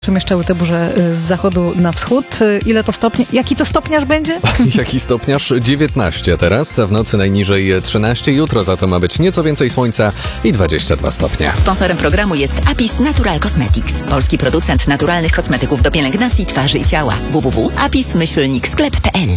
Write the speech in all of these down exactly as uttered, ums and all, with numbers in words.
Przemieszczały te burze z zachodu na wschód. Ile to stopni? Jaki to stopniarz będzie? Jaki stopniarz? dziewiętnaście teraz, a w nocy najniżej trzynaście. Jutro za to ma być nieco więcej słońca i dwadzieścia dwa stopnie. Sponsorem programu jest Apis Natural Cosmetics. Polski producent naturalnych kosmetyków do pielęgnacji twarzy i ciała. w w w kropka apis myślnik sklep kropka p l.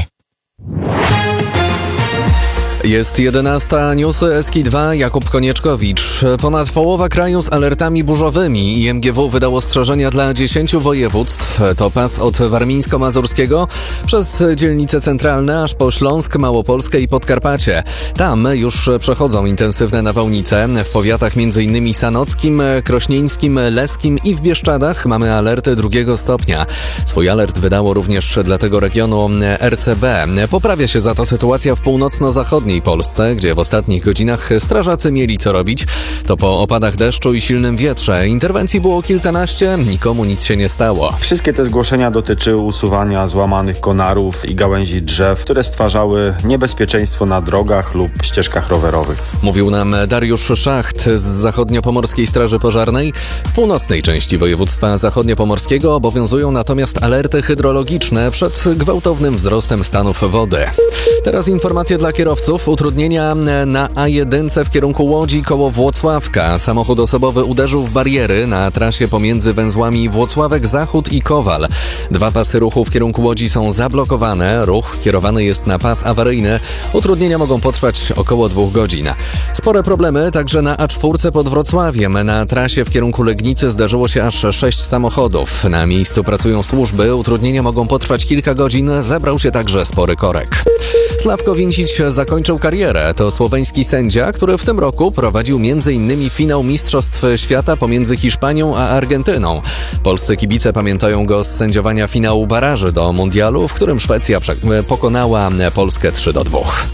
Jest jedenasta, newsy S K dwa, Jakub Konieczkowicz. Ponad połowa kraju z alertami burzowymi. I M G W wydało ostrzeżenia dla dziesięciu województw. To pas od warmińsko-mazurskiego przez dzielnice centralne aż po Śląsk, Małopolskę i Podkarpacie. Tam już przechodzą intensywne nawałnice. W powiatach m.in. sanockim, krośnieńskim, leskim i w Bieszczadach mamy alerty drugiego stopnia. Swój alert wydało również dla tego regionu R C B. Poprawia się za to sytuacja w północno-zachodniej Polsce, gdzie w ostatnich godzinach strażacy mieli co robić. To po opadach deszczu i silnym wietrze. Interwencji było kilkanaście, nikomu nic się nie stało. Wszystkie te zgłoszenia dotyczyły usuwania złamanych konarów i gałęzi drzew, które stwarzały niebezpieczeństwo na drogach lub ścieżkach rowerowych. Mówił nam Dariusz Szacht z Zachodniopomorskiej Straży Pożarnej. W północnej części województwa zachodniopomorskiego obowiązują natomiast alerty hydrologiczne przed gwałtownym wzrostem stanów wody. Teraz informacje dla kierowców. Utrudnienia na A jeden w kierunku Łodzi koło Włocławka. Samochód osobowy uderzył w bariery na trasie pomiędzy węzłami Włocławek Zachód i Kowal. Dwa pasy ruchu w kierunku Łodzi są zablokowane. Ruch kierowany jest na pas awaryjny. Utrudnienia mogą potrwać około dwóch godzin. Spore problemy także na A cztery pod Wrocławiem. Na trasie w kierunku Legnicy zdarzyło się aż sześć samochodów. Na miejscu pracują służby. Utrudnienia mogą potrwać kilka godzin. Zebrał się także spory korek. Sławko Vincic zakończył karierę. To słoweński sędzia, który w tym roku prowadził między innymi finał Mistrzostw Świata pomiędzy Hiszpanią a Argentyną. Polscy kibice pamiętają go z sędziowania finału baraży do mundialu, w którym Szwecja pokonała Polskę trzy do dwóch.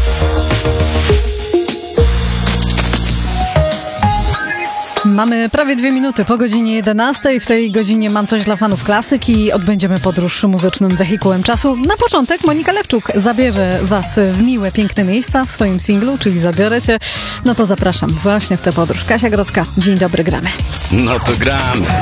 Mamy prawie dwie minuty po godzinie jedenastej. W tej godzinie mam coś dla fanów klasyki. Odbędziemy podróż muzycznym wehikułem czasu. Na początek Monika Lewczuk zabierze was w miłe, piękne miejsca w swoim singlu, czyli Zabiorę Cię. No to zapraszam właśnie w tę podróż. Kasia Grodzka, dzień dobry, gramy. No to gramy.